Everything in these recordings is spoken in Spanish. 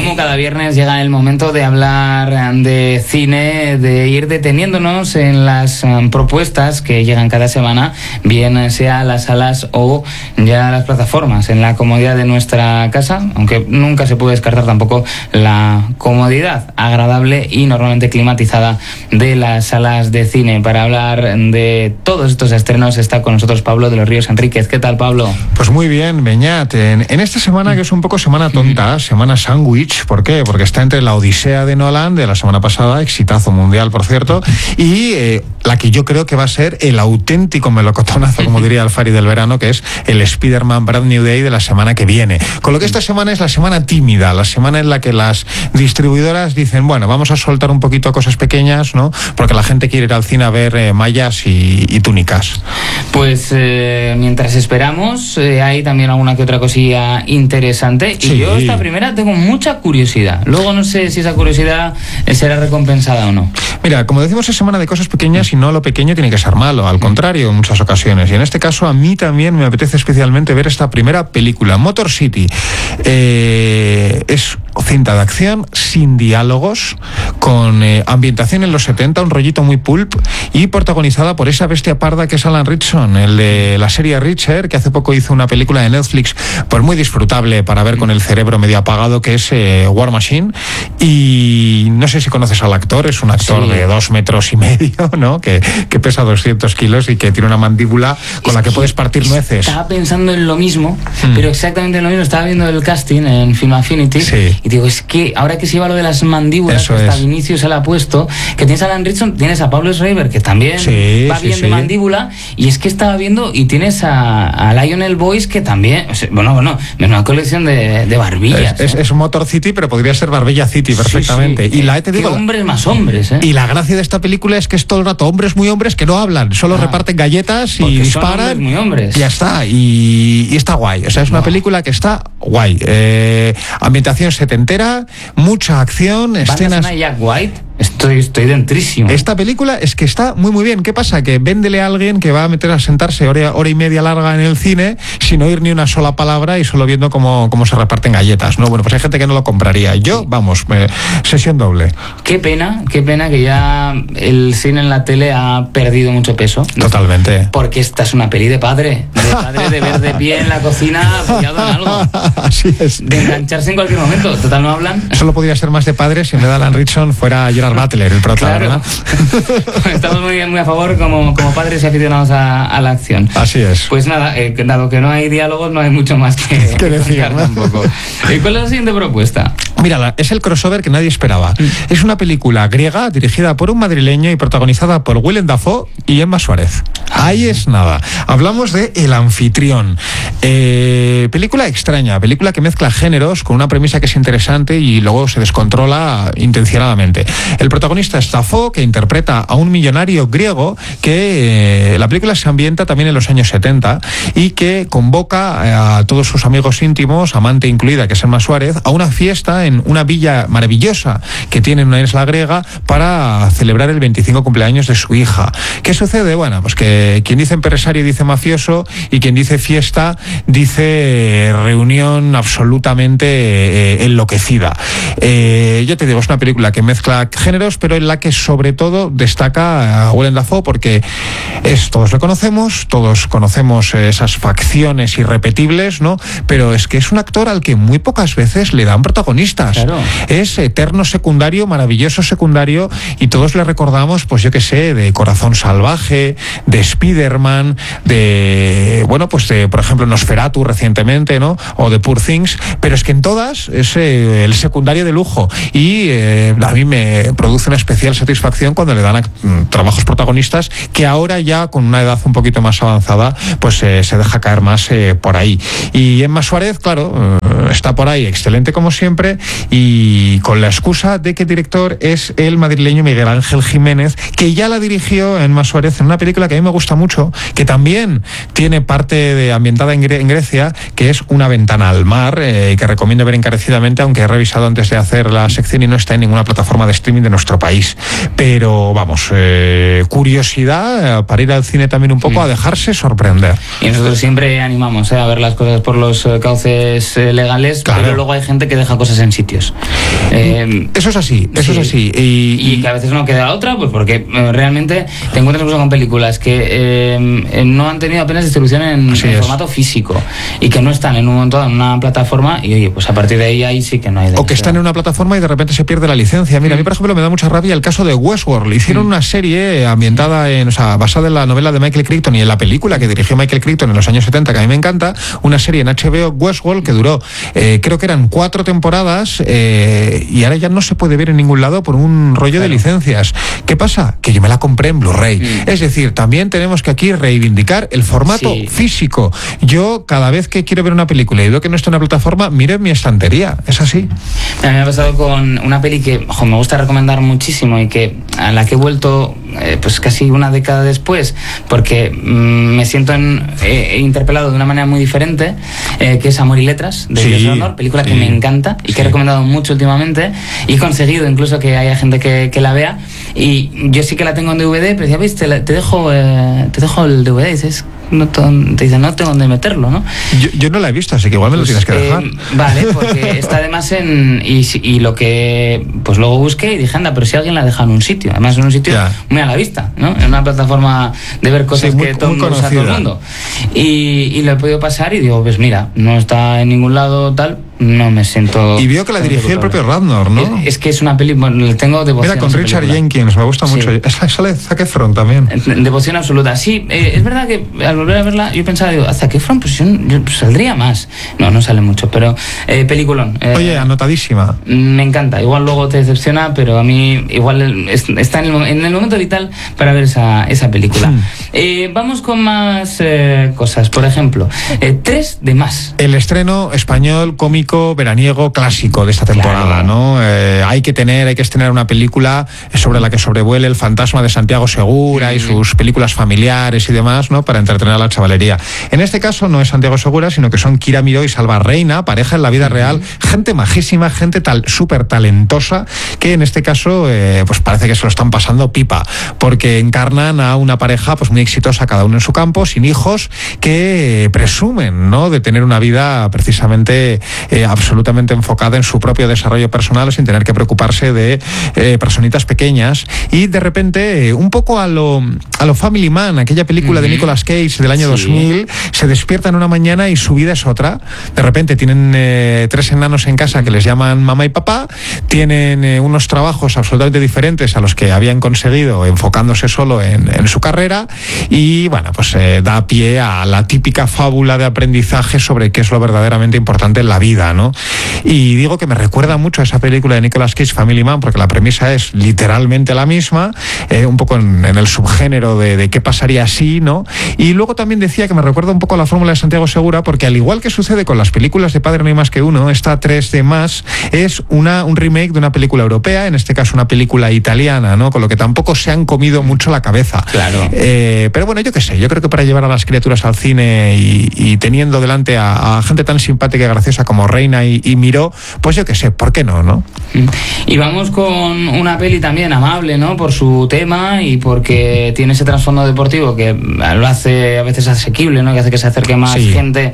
como cada viernes llega el momento de hablar de cine, de ir deteniéndonos en las propuestas que llegan cada semana, bien sea a las salas o ya a las plataformas, en la comodidad de nuestra casa, aunque nunca se puede descartar tampoco la comodidad agradable y normalmente climatizada de las salas de cine. Para hablar de todos estos estrenos está con nosotros Pablo de los Ríos Enríquez. ¿Qué tal, Pablo? Pues muy bien, Beñat. En esta semana, que es un poco semana tonta, semana sándwich, ¿por qué? Porque está entre la Odisea de Nolan de la semana pasada, exitazo mundial, por cierto, y la que yo creo que va a ser el auténtico melocotonazo, como diría Alfari del verano, que es el Spider-Man Brand New Day de la semana que viene. Con lo que esta semana es la semana tímida, la semana en la que las distribuidoras dicen, bueno, vamos a soltar un poquito cosas pequeñas, ¿no? Porque la gente quiere ir al cine a ver mallas y túnicas. Pues mientras esperamos, hay también alguna que otra cosilla interesante. Sí. Y yo esta primera tengo mucha curiosidad. Luego no sé si esa curiosidad será recompensada o no. Mira, como decimos, es semana de cosas pequeñas y no lo pequeño tiene que ser malo, al contrario, en muchas ocasiones. Y en este caso a mí también me apetece especialmente ver esta primera película, Motor City. Es cinta de acción sin diálogos, con ambientación en los 70, un rollito muy pulp, y protagonizada por esa bestia parda que es Alan Ritchson, el de la serie Reacher, que hace poco hizo una película de Netflix pues muy disfrutable para ver con el cerebro medio apagado, que es War Machine. Y no sé si conoces al actor, es un actor de 2 metros y medio, ¿no? Que pesa 200 kilos y que tiene una mandíbula con la que puedes partir nueces. Estaba pensando en lo mismo, pero exactamente en lo mismo. Estaba viendo el casting en Film Affinity y digo, es que ahora que se lleva lo de las mandíbulas, que hasta Vinicius se la ha puesto, que tienes a Alan Ritchson, tienes a Pablo Schreiber, que también va bien de mandíbula, y es que estaba viendo, y tienes a Lionel Boyce, que también, o sea, bueno, es una colección de barbillas. Es Motor City, pero podría ser Barbilla City perfectamente. Y te digo, hombres más hombres, Y la gracia de esta película es que es todo el rato hombres muy hombres que no hablan, solo reparten galletas y disparan. Son muy hombres. Ya está, y está guay. O sea, es una película que está guay. Ambientación setentera, mucha acción, escenas. ¿Banda Jack White? Estoy dentrísimo. Esta película es que está muy muy bien. ¿Qué pasa? Que véndele a alguien que va a meter a sentarse hora y media larga en el cine sin oír ni una sola palabra y solo viendo cómo se reparten galletas, ¿no? Bueno, pues hay gente que no lo compraría. Yo, sesión doble. Qué pena que ya el cine en la tele ha perdido mucho peso. Totalmente. Porque esta es una peli de padre de ver de pie en la cocina apoyado en algo. Así es. De engancharse en cualquier momento. Total, no hablan. Solo podría ser más de padre si en vez de Alan Ritchson fuera Gerard Butler, el protagonista. Claro. Estamos muy a favor como padres y aficionados a la acción. Así es. Pues nada, dado que no hay diálogos, no hay mucho más que decir, ¿no? Tampoco. ¿Cuál es la siguiente propuesta? Mira, es el crossover que nadie esperaba. Es una película griega dirigida por un madrileño y protagonizada por Willem Dafoe y Emma Suárez. Ahí es nada. Hablamos de El Anfitrión. Película extraña, película que mezcla géneros con una premisa que es interesante y luego se descontrola intencionadamente. El protagonista es Dafoe, que interpreta a un millonario griego que la película se ambienta también en los años 70 y que convoca a todos sus amigos íntimos, amante incluida, que es Emma Suárez, a una fiesta en una villa maravillosa que tiene en una isla griega para celebrar el 25 cumpleaños de su hija. ¿Qué sucede? Bueno, pues que quien dice empresario dice mafioso y quien dice fiesta dice reunión absolutamente enloquecida. Yo te digo, es una película que mezcla géneros, pero en la que sobre todo destaca a Willem Dafoe porque todos lo conocemos, todos conocemos esas facciones irrepetibles, ¿no? Pero es que es un actor al que muy pocas veces le dan protagonistas. Claro. Es eterno secundario, maravilloso secundario, y todos le recordamos, pues yo qué sé, de Corazón Salvaje, de Spider-Man, de por ejemplo Nosferatu recientemente, ¿no? O de Poor Things, pero es que en todas es el secundario de lujo y a mí me produce una especial satisfacción cuando le dan trabajos protagonistas que ahora ya con una edad un poquito más avanzada pues se deja caer más por ahí. Y Emma Suárez, claro, está por ahí, excelente como siempre, y con la excusa de que el director es el madrileño Miguel Ángel Jiménez, que ya la dirigió Emma Suárez en una película que a mí me gusta mucho, que también tiene parte de ambientada en Grecia, que es Una ventana al mar, que recomiendo ver encarecidamente, aunque he revisado antes de hacer la sección y no está en ninguna plataforma de streaming de nuestro país. Pero vamos, curiosidad para ir al cine también un poco a dejarse sorprender. Y nosotros siempre animamos a ver las cosas por los cauces legales, claro. Pero luego hay gente que deja cosas en sitios. Eso es así, eso sí. es así. Y que a veces no queda otra, pues porque realmente te encuentras incluso con películas que no han tenido apenas distribución en formato físico y que no están en un momento dado en una plataforma y oye, pues a partir de ahí sí que no hay. O que están en una plataforma y de repente se pierde la licencia. Mira, a mí por ejemplo me da mucha rabia el caso de Westworld. Hicieron una serie ambientada basada en la novela de Michael Crichton y en la película que dirigió Michael Crichton en los años 70, que a mí me encanta, una serie en HBO, Westworld, que duró, creo que eran 4 temporadas y ahora ya no se puede ver en ningún lado por un rollo de licencias. ¿Qué pasa? Que yo me la compré en Blu-ray. Es decir, también tenemos que aquí reivindicar el formato físico. Yo cada vez que quiero ver una película y veo que no está en una plataforma, miro en mi estantería. Es así. A mí me ha pasado con una peli que me gusta recomendar muchísimo y que a la que he vuelto pues casi una década después porque me siento interpelado de una manera muy diferente, que es Amor y Letras de José Honor, película que me encanta y que he recomendado mucho últimamente y he conseguido incluso que haya gente que la vea, y yo sí que la tengo en DVD, pero decía, ¿veis? Te dejo el DVD, y dices, te dicen, no tengo dónde meterlo, ¿no? Yo no la he visto, así que igual me lo tienes que dejar. Vale, porque está además y lo que pues luego busqué y dije, anda, pero si alguien la deja en un sitio, además en un sitio muy a la vista, ¿no? En una plataforma de ver cosas que todo el mundo. Y lo he podido pasar y digo, pues mira, no está en ningún lado tal, no me siento... Y veo que la dirigió el propio Radnor, ¿no? Es que es una peli, bueno, le tengo devoción. Mira, con Richard Jenkins, me gusta mucho. Sale Zac Efron también. Devoción absoluta. Sí, es verdad que al volver a verla, yo pensaba, digo, Zac Efron, pues yo saldría más. No sale mucho, pero peliculón. Oye, anotadísima. Me encanta. Igual luego te decepciona, pero a mí igual está en el momento vital para ver esa película. Vamos con más cosas. Por ejemplo, 3 de más. El estreno español cómico veraniego clásico de esta temporada, ¿no? Hay que estrenar una película sobre la que sobrevuele el fantasma de Santiago Segura y sus películas familiares y demás, ¿no? Para entretener a la chavalería. En este caso no es Santiago Segura, sino que son Kira Miró y Salva Reina, pareja en la vida real, gente majísima, gente súper talentosa, que en este caso pues parece que se lo están pasando pipa, porque encarnan a una pareja pues muy exitosa, cada uno en su campo, sin hijos, que presumen, ¿no? De tener una vida precisamente absolutamente enfocada en su propio desarrollo personal sin tener que preocuparse de personitas pequeñas, y de repente un poco a lo Family Man, aquella película de Nicolas Cage del año 2000, se despiertan una mañana y su vida es otra. De repente tienen 3 enanos en casa que les llaman mamá y papá, tienen unos trabajos absolutamente diferentes a los que habían conseguido enfocándose solo en su carrera, y bueno, pues da pie a la típica fábula de aprendizaje sobre qué es lo verdaderamente importante en la vida, ¿no? Y digo que me recuerda mucho a esa película de Nicolas Cage, Family Man, porque la premisa es literalmente la misma, un poco en el subgénero de qué pasaría si, ¿no? Y luego también decía que me recuerda un poco a la fórmula de Santiago Segura, porque al igual que sucede con las películas de Padre No hay más que uno, esta 3 de más es un remake de una película europea, en este caso una película italiana, ¿no? Con lo que tampoco se han comido mucho la cabeza. Claro. Pero bueno, yo qué sé, yo creo que para llevar a las criaturas al cine y teniendo delante a gente tan simpática y graciosa como Reina y Miró, pues yo qué sé, ¿por qué no? Y vamos con una peli también amable, ¿no? Por su tema y porque tiene ese trasfondo deportivo que lo hace a veces asequible, ¿no? Que hace que se acerque más gente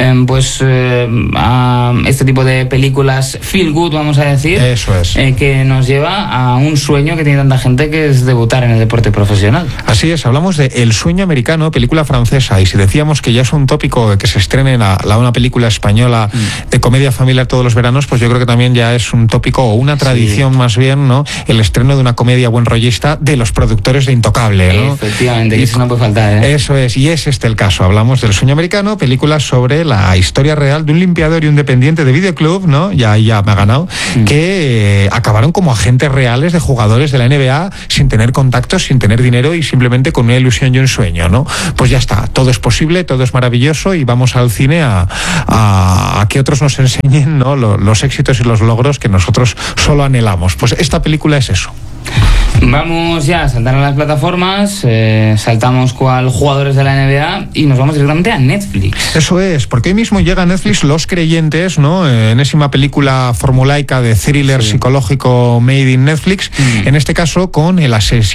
a este tipo de películas feel good, vamos a decir. Eso es. Que nos lleva a un sueño que tiene tanta gente, que es debutar en el deporte profesional. Así es, hablamos de El sueño americano, película francesa, y si decíamos que ya es un tópico que se estrene una película española de comedia familiar todos los veranos, pues yo creo que también ya es un tópico o una tradición más bien, ¿no? El estreno de una comedia buen rollista de los productores de Intocable, ¿no? Efectivamente, que eso no puede faltar, ¿eh? Eso es, y es este el caso. Hablamos del sueño americano, película sobre la historia real de un limpiador y un dependiente de videoclub, ¿no? Ya me ha ganado, que acabaron como agentes reales de jugadores de la NBA sin tener contactos, sin tener dinero y simplemente con una ilusión y un sueño, ¿no? Pues ya está, todo es posible, todo es maravilloso y vamos al cine a que otros nos enseñen, ¿no? Los éxitos y los logros que nosotros solo anhelamos. Pues esta película es eso. Vamos ya a saltar a las plataformas, saltamos cual jugadores de la NBA y nos vamos directamente a Netflix. Eso es, porque hoy mismo llega a Netflix Los Creyentes, ¿no? Enésima película formulaica de thriller psicológico made in Netflix, en este caso con el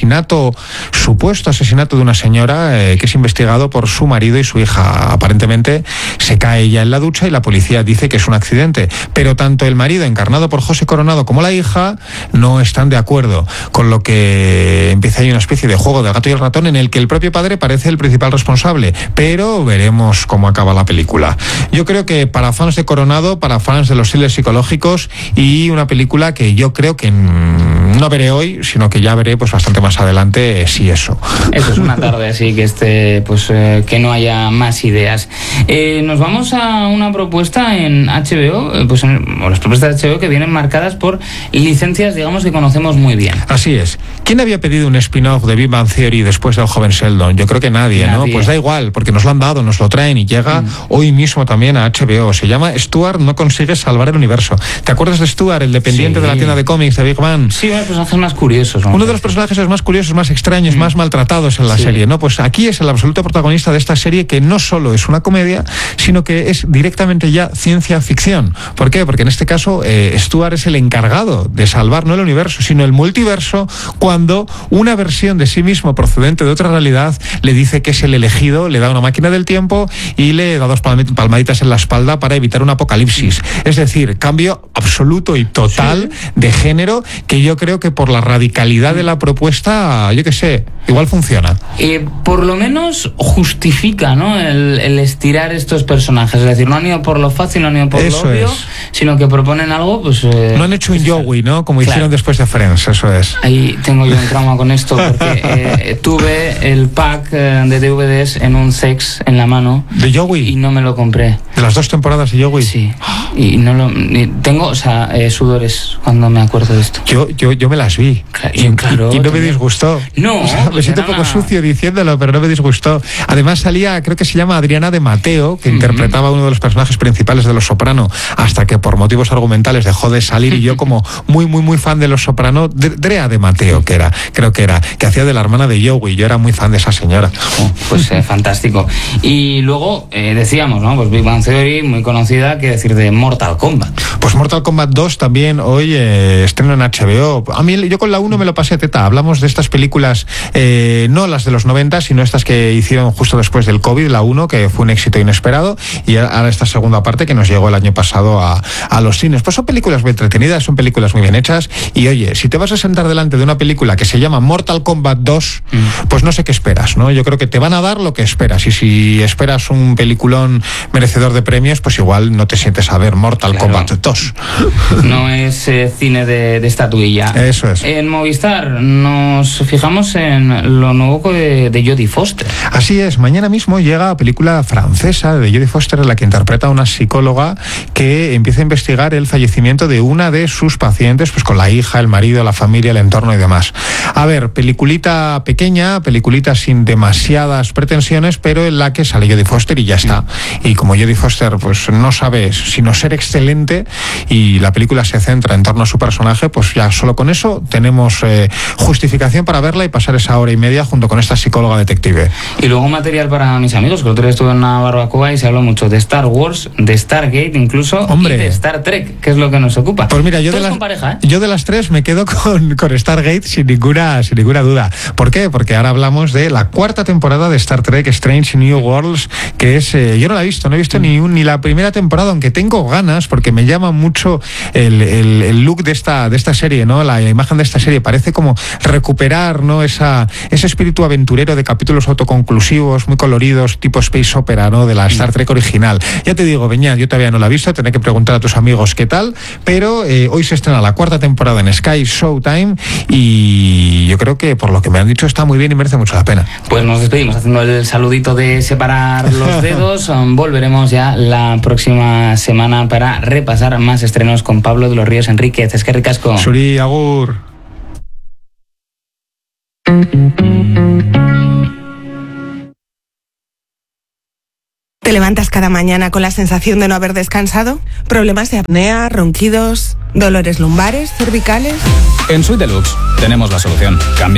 supuesto asesinato de una señora que es investigado por su marido y su hija. Aparentemente se cae ella en la ducha y la policía dice que es un accidente, pero tanto el marido, encarnado por José Coronado, como la hija no están de acuerdo, con lo que empieza ahí una especie de juego del gato y el ratón en el que el propio padre parece el principal responsable, pero veremos cómo acaba la película. Yo creo que para fans de Coronado, para fans de los thrillers psicológicos, y una película que yo creo que no veré hoy, sino que ya veré pues bastante más adelante, si eso. Eso es una tarde así que que no haya más ideas. Nos vamos a una propuesta en HBO, las propuestas de HBO que vienen marcadas por licencias, digamos, que conocemos muy bien. Así es. ¿Quién había pedido un spin-off de Big Bang Theory después del joven Sheldon? Yo creo que nadie, ¿no? Pues da igual, porque nos lo han dado, nos lo traen y llega hoy mismo también a HBO. Se llama Stuart no consigue salvar el universo. ¿Te acuerdas de Stuart, el dependiente de la tienda de cómics de Big Bang? Sí, uno de los personajes más curiosos. Uno de los personajes más curiosos, más extraños, más maltratados en la serie, ¿no? Pues aquí es el absoluto protagonista de esta serie, que no solo es una comedia, sino que es directamente ya ciencia ficción. ¿Por qué? Porque en este caso Stuart es el encargado de salvar no el universo, sino el multiverso, cuando una versión de sí mismo procedente de otra realidad le dice que es el elegido, le da una máquina del tiempo y le da 2 palmaditas en la espalda para evitar un apocalipsis. Es decir, cambio absoluto y total de género, que yo creo que por la radicalidad de la propuesta, yo qué sé, igual funciona. Por lo menos justifica, ¿no?, el estirar estos personajes. Es decir, no han ido por lo fácil, no han ido por lo obvio, sino que proponen algo, pues... no han hecho un Joey, ¿no?, como hicieron después de Friends, eso es. Ahí tengo yo un trauma con esto, porque tuve el pack de DVDs en un sex en la mano. ¿De Joey? Y no me lo compré. ¿De las 2 temporadas de Joey? Sí. Y no lo... tengo, sudores cuando me acuerdo de esto. Yo me las vi. Claro, y no me disgustó. No. O sea, me siento un poco sucio diciéndolo, pero no me disgustó. Además salía, creo que se llama Adriana de Mateo, que interpretaba uno de los personajes principales de Los Soprano, hasta que por motivos argumentales dejó de salir, y yo, como muy fan de Los Soprano, Drea de Mateo, creo que hacía de la hermana de Joey. Yo era muy fan de esa señora. Pues fantástico. Y luego decíamos, ¿no?, pues Big Bang Theory, muy conocida, qué decir de Mortal Kombat. Pues Mortal Kombat 2 también hoy estreno en HBO. A mí, yo con la 1 me lo pasé teta. Hablamos de estas películas, no las de los 90, sino estas que hicieron justo después del COVID, la 1, que fue un éxito inesperado, y ahora esta segunda parte que nos llegó el año pasado a los cines. Pues son películas muy entretenidas, son películas muy bien hechas, y oye, si te vas a sentar delante de una película que se llama Mortal Kombat 2, pues no sé qué esperas, ¿no? Yo creo que te van a dar lo que esperas, y si esperas un peliculón merecedor de premios, pues igual no te sientes a ver Mortal Kombat 2. No es cine de estatuilla. Eso es. En Movistar nos fijamos en lo nuevo de Jodie Foster. Así es, mañana mismo llega película francesa de Jodie Foster, en la que interpreta a una psicóloga que empieza a investigar el fallecimiento de una de sus pacientes, pues con la hija, el marido, la familia, el entorno y demás. A ver, peliculita pequeña, peliculita sin demasiadas pretensiones, pero en la que sale Jodie Foster y ya está. Y como Jodie Foster pues no sabe sino ser excelente, y la película se centra en torno a su personaje, pues ya solo con eso tenemos justificación para verla y pasar esa hora y media junto con esta psicóloga detective. Y luego material para mis amigos, que el otro día estuve en una barbacoa y se habló mucho de Star Wars, de Stargate incluso, hombre, y de Star Trek, que es lo que nos ocupa. Pues mira, yo de las 3 me quedo con Stargate sin ninguna duda. ¿Por qué? Porque ahora hablamos de la 4ª temporada de Star Trek Strange New Worlds, que es, yo no he visto ni la primera temporada, aunque tengo ganas, porque me llama mucho el look de esta serie, ¿no? La imagen de esta serie parece como recuperar, ¿no?, ese espíritu aventurero de capítulos autoconclusivos, muy coloridos, tipo space opera, ¿no?, de la Star Trek original. Ya te digo, Beñat, yo todavía no la he visto, tendré que preguntar a tus amigos qué tal, pero hoy se estrena la 4ª temporada en Sky Showtime, y yo creo que por lo que me han dicho está muy bien y merece mucho la pena. Pues nos despedimos haciendo el saludito de separar los dedos. Volveremos ya la próxima semana para repasar más estrenos con Pablo de los Ríos Enríquez. Es que ricasco. Suri, agur. ¿Te levantas cada mañana con la sensación de no haber descansado? ¿Problemas de apnea, ronquidos, dolores lumbares, cervicales? En Suite Deluxe tenemos la solución. Cambia